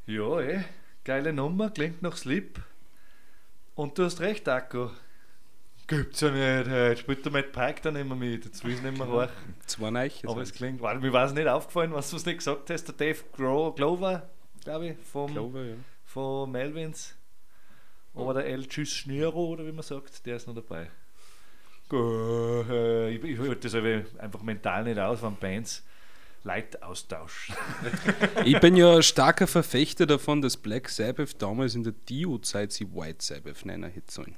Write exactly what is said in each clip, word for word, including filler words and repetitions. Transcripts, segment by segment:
Ja, eh. Geile Nummer, klingt nach Sleep. Und du hast recht, Akku. Gibt's ja nicht. Jetzt spielt der Matt Pike dann immer mit. Jetzt will ich nicht mehr horchen. Zwei Neiche. Aber es klingt, weil mir war es nicht aufgefallen, was du es nicht gesagt hast. Der Dave Gro- Glover, glaube ich, vom, Clover, ja. von Melvins. Aber der El Tschüss Schnüro, oder wie man sagt, der ist noch dabei. Gut, äh, ich, ich halte das aber einfach mental nicht aus, wenn Bands Leute austauschen. Ich bin ja starker Verfechter davon, dass Black Sabbath damals in der Dio-Zeit sie White Sabbath nennen hätte sollen.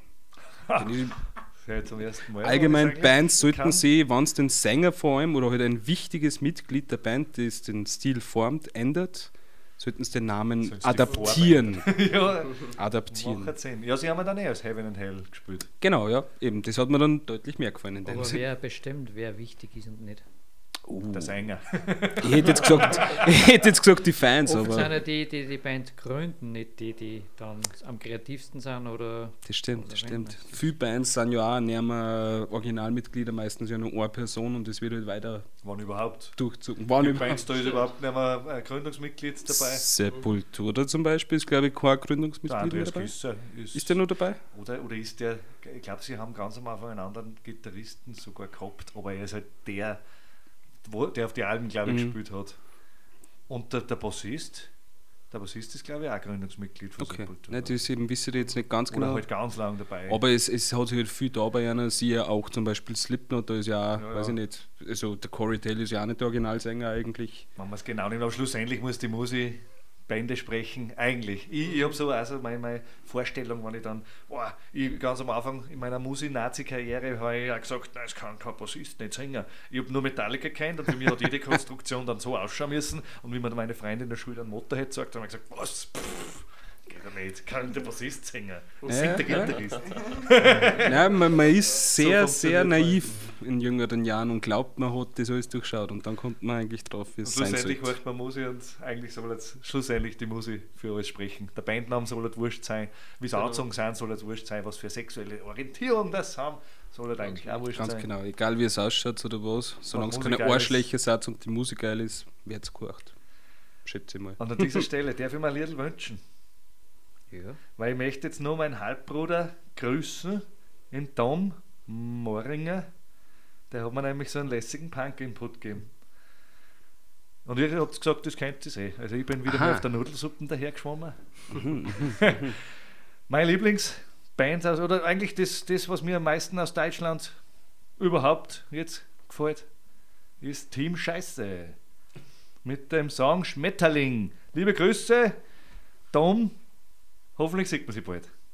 Ja, zum ersten Mal. Allgemein sagen, Bands sollten kann. sie, wenn es den Sänger vor allem oder halt ein wichtiges Mitglied der Band, das den Stil formt, ändert, sollten sie den Namen Sollen's die adaptieren. ja, adaptieren. macht Sinn. Ja, sie haben ja dann eh als Heaven and Hell gespielt. Genau, ja, eben. Das hat mir dann deutlich mehr gefallen in dem Aber Sinn. wer bestimmt, wer wichtig ist und nicht. Oh. Der Sänger. Ich hätte jetzt gesagt, ich hätte jetzt gesagt die Fans, Oft sind aber ja die, die die Band gründen, nicht die, die dann am kreativsten sind oder. das stimmt, oder das wenn stimmt. man- Viele Bands sind ja auch nicht mehr Originalmitglieder, meistens ja nur eine Person und das wird halt weiter Wann überhaupt? durchzogen. Wann Die überhaupt? Bands, da ist überhaupt nicht mehr ein Gründungsmitglied dabei. Sepultura zum Beispiel ist, glaube ich, kein Der Gründungsmitglied mehr Andreas dabei. Gisser ist, Ist der noch dabei? oder, oder ist der, ich glaube, sie haben ganz am Anfang einen anderen Gitarristen sogar gehabt, aber er ist halt der, wo, der auf die Alben, glaube ich, Mhm. gespielt hat. Und der, der Bassist, der Bassist ist, glaube ich, auch Gründungsmitglied von Okay. Sepultura. Nein, das eben wissen wir jetzt nicht ganz Oder genau. halt ganz lang dabei. Aber es, es hat sich halt viel da bei einer, sie ja auch zum Beispiel Slipknot, da ist ja auch, Ja, weiß ja. ich nicht, also der Corey Taylor ist ja auch nicht der Originalsänger eigentlich. Wenn man es genau nimmt, aber schlussendlich muss die Musik Bände sprechen, eigentlich. Ich, ich habe so also meine, meine Vorstellung, wenn ich dann, boah, ich ganz am Anfang in meiner Musik-Nazi-Karriere habe ich auch gesagt, nein, es kann kein Bassist nicht singen. Ich habe nur Metallica kennt und für mich hat jede Konstruktion dann so ausschauen müssen und wie mir meine Freundin in der Schule einen Motor hätte gesagt, habe ich gesagt, was, pff, geht ja nicht, kann der Bassist singen. Was Ja, singt der ja. Gitarrist? Nein, man, man ist sehr, So sehr funktioniert naiv in jüngeren Jahren und glaubt, man hat das alles durchschaut und dann kommt man eigentlich drauf, wie Und es sein schlussendlich sollte. hört man Musik und eigentlich soll jetzt schlussendlich die Musik für alles sprechen. Der Bandname soll halt wurscht sein, wie sie Genau. angezogen sind, soll halt wurscht sein, was für sexuelle Orientierung das haben, soll halt eigentlich auch wurscht Ganz sein. genau, egal wie es ausschaut oder was, solange es Musik keine geil ist. Arschlöcher sind und die Musik geil ist, wird es gehört. Schätze ich mal. Und an dieser Stelle darf ich mir ein Lied wünschen, Ja. weil ich möchte jetzt nur meinen Halbbruder grüßen, den Tom Moringer. Der hat mir nämlich so einen lässigen Punk-Input gegeben. Und ihr habt gesagt, das kennt ihr eh. Also ich bin wieder Aha. mal auf der Nudelsuppe dahergeschwommen. Meine Lieblingsband, also, oder eigentlich das, das, was mir am meisten aus Deutschland überhaupt jetzt gefällt, ist Team Scheiße. Mit dem Song Schmetterling. Liebe Grüße, Tom. Hoffentlich sieht man sie bald.